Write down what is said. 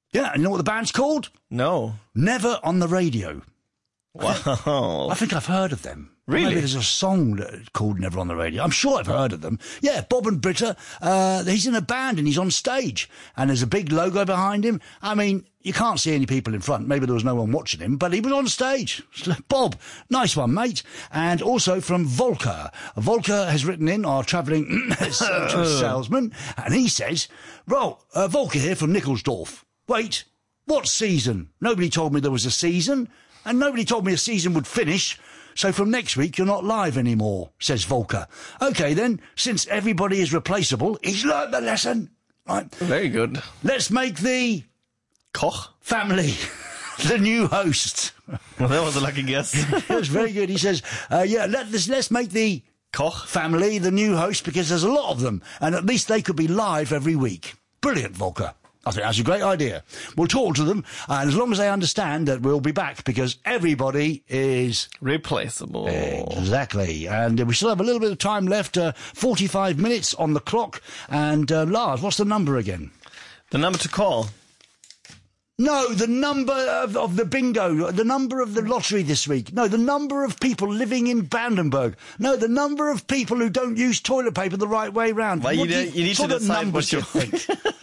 Yeah, and you know what the band's called? No. Never on the Radio. Wow. I think I've heard of them. Really? Maybe there's a song called Never on the Radio. I'm sure I've heard of them. Yeah, Bob and Britta, he's in a band and he's on stage. And there's a big logo behind him. I mean, you can't see any people in front. Maybe there was no one watching him, but he was on stage. Bob, nice one, mate. And also from Volker. Volker has written in, our travelling salesman, and he says, Volker here from Nickelsdorf. Wait, what season? Nobody told me there was a season, and nobody told me a season would finish. So from next week, you're not live anymore, says Volker. OK, then, since everybody is replaceable, he's learnt the lesson. Right. Very good. Let's make the Koch family the new host. Well, that was a lucky guess. That was very good. He says, let's make the Koch family the new host because there's a lot of them, and at least they could be live every week. Brilliant, Volker. I think that's a great idea. We'll talk to them, and as long as they understand that we'll be back because everybody is replaceable. Exactly. And we still have a little bit of time left, 45 minutes on the clock. And Lars, what's the number again? The number to call. No, the number of the bingo, the number of the lottery this week. No, the number of people living in Brandenburg. No, the number of people who don't use toilet paper the right way round. Well, you need to decide what you think.